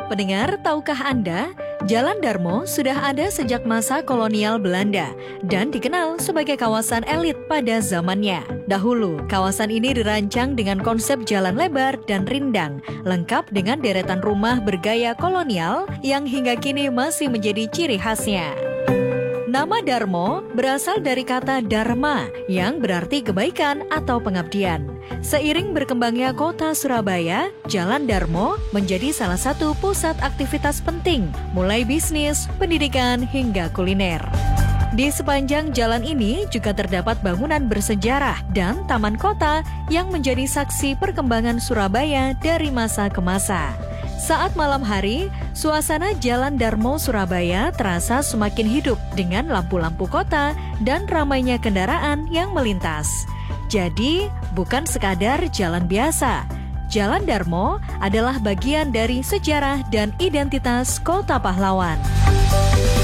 Pendengar, tahukah Anda, Jalan Darmo sudah ada sejak masa kolonial Belanda dan dikenal sebagai kawasan elit pada zamannya. Dahulu, kawasan ini dirancang dengan konsep jalan lebar dan rindang, lengkap dengan deretan rumah bergaya kolonial yang hingga kini masih menjadi ciri khasnya. Nama Darmo berasal dari kata Dharma yang berarti kebaikan atau pengabdian. Seiring berkembangnya kota Surabaya, Jalan Darmo menjadi salah satu pusat aktivitas penting, mulai bisnis, pendidikan, hingga kuliner. Di sepanjang jalan ini juga terdapat bangunan bersejarah dan taman kota yang menjadi saksi perkembangan Surabaya dari masa ke masa. Saat malam hari, suasana Jalan Darmo Surabaya terasa semakin hidup dengan lampu-lampu kota dan ramainya kendaraan yang melintas. Jadi, bukan sekadar jalan biasa. Jalan Darmo adalah bagian dari sejarah dan identitas Kota Pahlawan.